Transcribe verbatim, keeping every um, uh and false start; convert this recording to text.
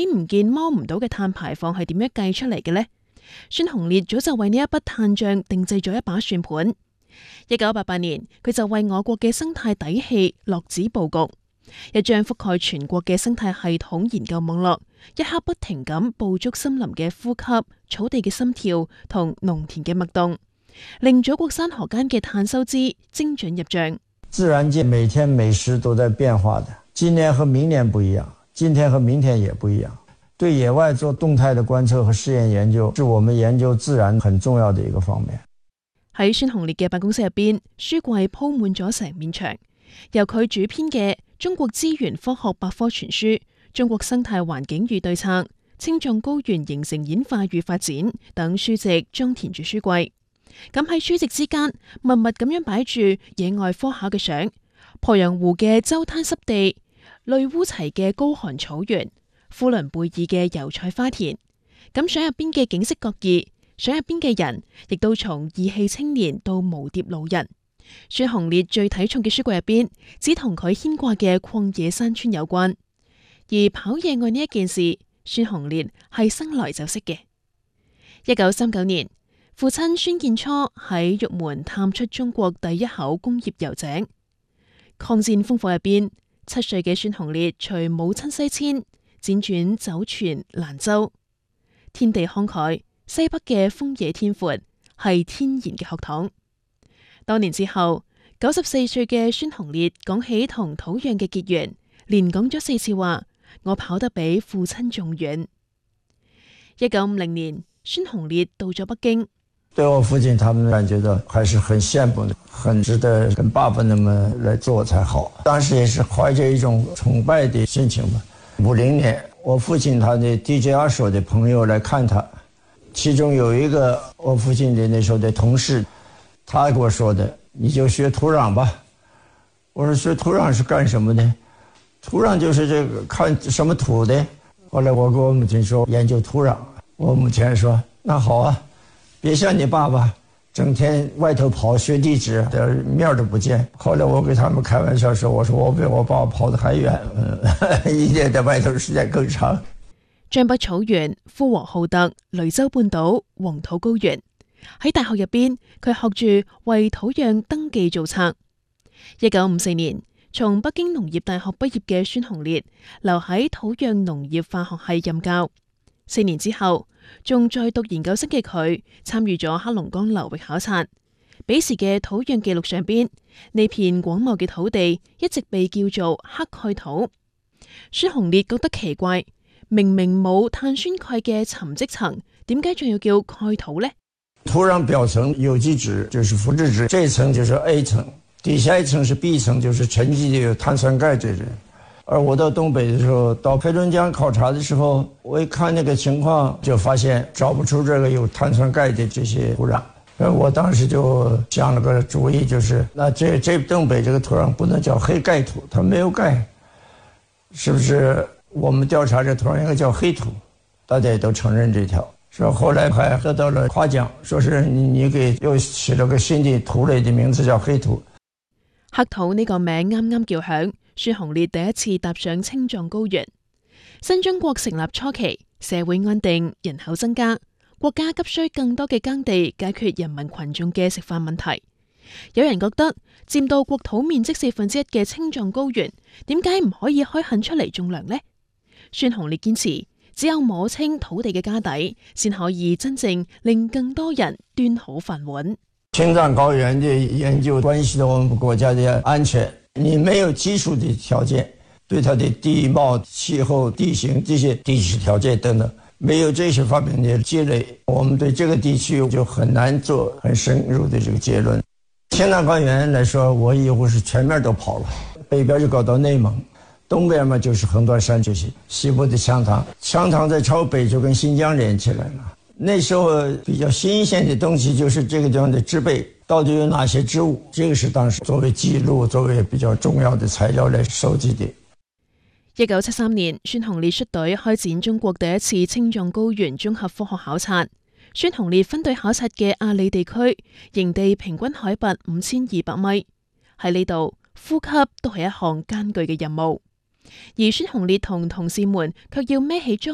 睇唔見摸唔到嘅碳排放係點樣計出嚟嘅呢？孫鴻烈早就為呢一筆碳賬定製咗一把算盤。一九八八年，佢就為我國嘅生態底氣落紙布局，一張覆蓋全國嘅生態系統研究網絡，一刻不停咁捕捉森林嘅呼吸、草地嘅心跳同農田嘅脈動，令祖國山河間嘅碳收支精準入賬。 自然界每天每時都在變化的，今年和明年不一樣，今天和明天也不一樣。對野外做動態的觀測和試驗研究，是我們研究自然很重要的一個方面。 喺孫鴻烈嘅辦公室入邊，書櫃鋪滿咗成面牆，由佢主編嘅《中國資源科學百科全書》、《中國生態環境與對策》、《青藏高原形成演化與發展》等書籍裝填住書櫃。咁喺書籍之間，密密咁樣擺住野外科考嘅相，鄱陽湖嘅周灘濕地、類烏齊嘅高寒草原、呼倫貝爾嘅油菜花田。咁相入邊嘅景色各異，相入邊嘅人亦都從義氣青年到耄耋老人。孫鴻烈最睇重嘅書櫃入邊，只同佢牽掛嘅曠野山川有關。而跑野外呢一件事，孫鴻烈係生來就識嘅。一九三九年，父親孫建初喺玉門探出中國第一口工業油井。抗戰烽火入邊，七歲嘅孫鴻烈隨母親西遷，輾轉走泉蘭州。天地慷慨，西北嘅風野天闊，係天然嘅學堂。多年之後，九十四歲嘅孫鴻烈講起同土壤嘅結緣，連講咗四次話：我跑得比父親仲遠。一九五零年，孫鴻烈到咗北京。 對我父親他們感覺到還是很羨慕的，很值得跟爸爸那麼來做才好。當時也是懷着一種崇拜的心情吧。五零年，我父親他的 D J 二所的朋友來看他，其中有一個我父親的那時候的同事，他給我說的：你就學土壤吧。我說學土壤是幹什麼的？土壤就是這個看什麼土的。後來我跟我母親說研究土壤，我母親說那好啊，別像你爸爸整天外頭跑學地質，面都不見。後來我給他們開玩笑說，我說我比我爸爸跑得還遠，一年在外頭時間更長。 張北草原、呼和浩特、雷州半島、黃土高原，喺大學入邊，佢學住為土壤登記造冊。一九五四年，從北京農業大學畢業嘅孫鴻烈留喺土壤農業化學系任教。四年之後，仲在讀研究生嘅佢參與咗黑龍江流域考察。彼時嘅土壤記錄上邊，呢片廣袤嘅土地一直被叫做黑蓋土。孫鴻烈覺得奇怪，明明冇碳酸鈣嘅沉積層，點解仲要叫蓋土呢？ 土壤表層有機質就是腐殖質，這一層就是 A 層，底下一層是 B 層，就是沉積的有碳酸鈣這種。而我到東北的時候，到黑龍江考察的時候，我一看那個情況，就發現找不出這個有碳酸鈣的這些土壤。我當時就想了個主意，就是那這這東北這個土壤不能叫黑蓋土，它沒有鈣，是不是我們調查這土壤應該叫黑土？大家也都承認這條。說後來還得到了誇獎，說是你你給又起了個新的土類的名字叫黑土。 黑土呢個名啱啱叫響，孫鴻烈第一次踏上青藏高原。新中國成立初期，社會安定，人口增加，國家急需更多嘅耕地解決人民群眾嘅食飯問題。有人覺得佔到國土面積四分之一嘅青藏高原，點解唔可以開墾出嚟種糧呢？孫鴻烈堅持，只有摸清土地嘅家底，先可以真正令更多人端好飯碗。 青藏高原的研究關係到我們國家的安全，你沒有基礎的條件，對它的地貌、氣候、地形這些地質條件等等，沒有這些方面的積累，我們對這個地區就很難做很深入的這個結論。青藏高原來說，我以後是全面都跑了，北邊就搞到內蒙，東邊嘛就是橫斷山這些，西部的羌塘，羌塘在朝北就跟新疆連起來了。那時候比較新鮮的東西就是這個地方的植被，到底有哪些植物，這個是當時作為記錄、作為比較重要的材料來收集的。 一九七三年，孫鴻烈率隊開展中國第一次青藏高原綜合科學考察。孫鴻烈分隊考察嘅阿里地區，營地平均海拔五千二百米，喺呢度呼吸都係一項艱巨嘅任務。而孫鴻烈同同事們卻要孭起裝